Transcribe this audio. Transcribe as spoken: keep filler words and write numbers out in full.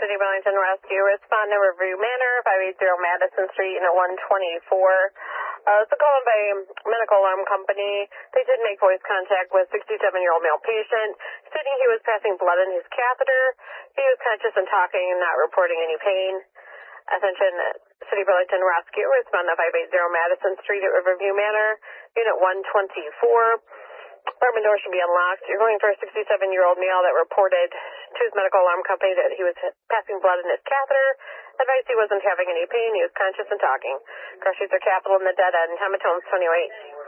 City of Burlington Rescue. Respond to Riverview Manor, five eighty Madison Street, Unit one twenty-four. Uh, so calling by Medical Alarm Company. They did make voice contact with sixty-seven-year-old male patient, stating he was passing blood in his catheter. He was conscious and talking and not reporting any pain. Attention, City of Burlington Rescue. Respond to five eighty Madison Street at Riverview Manor, Unit one twenty-four. Apartment door should be unlocked. You're going for a sixty-seven-year-old male that reported to his medical alarm company that he was passing blood in his catheter. Advised he wasn't having any pain. He was conscious and talking. Cross user capital in the dead end. Hematomes twenty-eight.